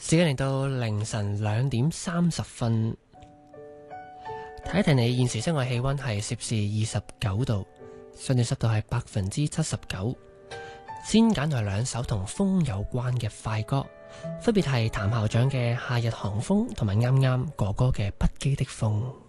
時間嚟到凌晨2點30分，睇一睇你現時室外氣溫係攝氏29度，相對濕度係79%。先揀嚟兩首同風有關嘅快歌，分別係譚校長嘅《夏日寒風》同埋啱啱哥哥嘅《不羈的風》。